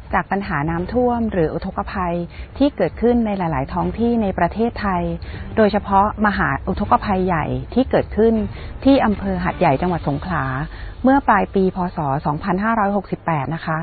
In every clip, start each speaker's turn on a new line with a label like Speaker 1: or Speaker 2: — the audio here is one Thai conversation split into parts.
Speaker 1: จากปัญหาน้ำท่วมหรืออุทกภัยที่เกิดขึ้นในหลายๆท้องที่ในประเทศไทยโดยเฉพาะมหาอุทกภัยใหญ่ที่เกิดขึ้นที่อำเภอหาดใหญ่จังหวัดสงขลาเมื่อปลายปีพ.ศ. 2568 นะคะ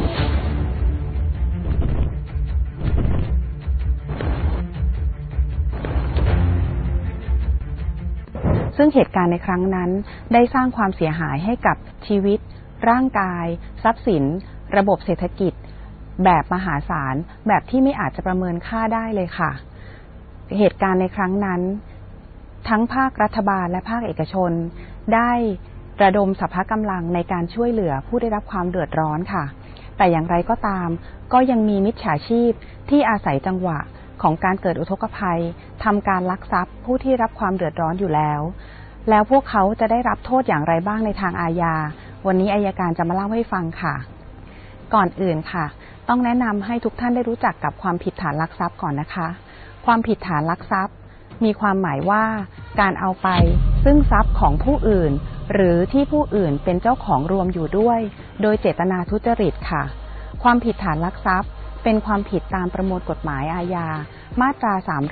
Speaker 1: ซึ่งเหตุการณ์ในครั้งนั้นได้สร้างความเสียหายให้กับชีวิตร่างกายทรัพย์สินระบบเศรษฐกิจแบบมหาศาลแบบที่ไม่อาจจะประเมินค่าได้เลยค่ะเหตุการณ์ในครั้งนั้นทั้งภาครัฐบาลและภาคเอกชนได้ระดมสรรพกำลังในการช่วยเหลือผู้ได้รับความเดือดร้อนค่ะแต่อย่างไรก็ตามก็ยังมีมิจฉาชีพที่อาศัยจังหวะของการเกิดอุทกภัยทำการลักทรัพย์ผู้ที่รับความเดือดร้อนอยู่แล้วพวกเขาจะได้รับโทษอย่างไรบ้างในทางอาญาวันนี้อัยการจะมาเล่าให้ฟังค่ะก่อนอื่นค่ะต้องแนะนำให้ทุกท่านได้รู้จักกับความผิดฐานลักทรัพย์ก่อนนะคะความผิดฐานลักทรัพย์มีความหมายว่าการเอาไปซึ่งทรัพย์ของผู้อื่นหรือที่ผู้อื่นเป็นเจ้าของรวมอยู่ด้วยโดยเจตนาทุจริตค่ะความผิดฐานลักทรัพย์เป็นความผิดตามประมวลกฎหมายอาญามาตรา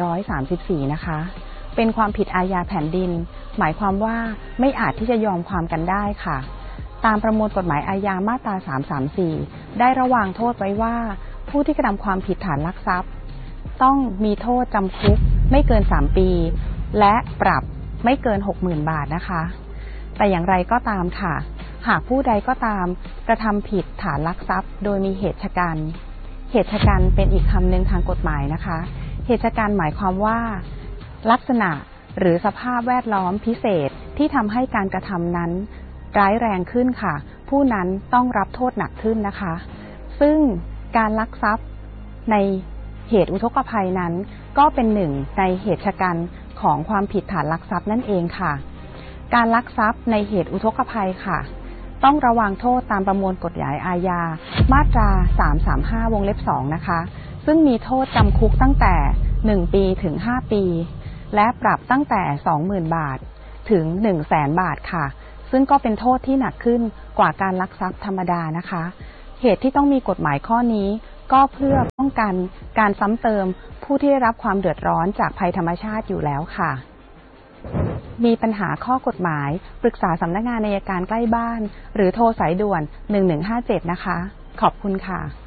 Speaker 1: 334นะคะเป็นความผิดอาญาแผ่นดินหมายความว่าไม่อาจที่จะยอมความกันได้ค่ะตามประมวลกฎหมายอาญามาตรา334ได้ระวางโทษไว้ว่าผู้ที่กระทำความผิดฐานลักทรัพย์ต้องมีโทษจำคุกไม่เกิน3ปีและปรับไม่เกิน 60,000 บาทนะคะแต่อย่างไรก็ตามค่ะหากผู้ใดก็ตามกระทำผิดฐานลักทรัพย์โดยมีเหตุฉกรรณเป็นอีกคำหนึ่งทางกฎหมายนะคะเหตุฉกรรณหมายความว่าลักษณะหรือสภาพแวดล้อมพิเศษที่ทำให้การกระทำนั้นร้ายแรงขึ้นค่ะผู้นั้นต้องรับโทษหนักขึ้นนะคะซึ่งการลักทรัพย์ในเหตุอุทกภัยนั้นก็เป็นหนึ่งในเหตุฉกรรณของความผิดฐานลักทรัพย์นั่นเองค่ะการลักทรัพย์ในเหตุอุทกภัยค่ะต้องระวังโทษตามประมวลกฎหมายอาญามาตรา335วงเล็บ2นะคะซึ่งมีโทษจำคุกตั้งแต่1ปีถึง5ปีและปรับตั้งแต่ 20,000 บาทถึง 100,000 บาทค่ะซึ่งก็เป็นโทษที่หนักขึ้นกว่าการลักทรัพย์ธรรมดานะคะเหตุที่ต้องมีกฎหมายข้อนี้ก็เพื่อป้องกันการซ้ำเติมผู้ที่ได้รับความเดือดร้อนจากภัยธรรมชาติอยู่แล้วค่ะมีปัญหาข้อกฎหมายปรึกษาสำนักงานอัยการใกล้บ้านหรือโทรสายด่วน1157นะคะขอบคุณค่ะ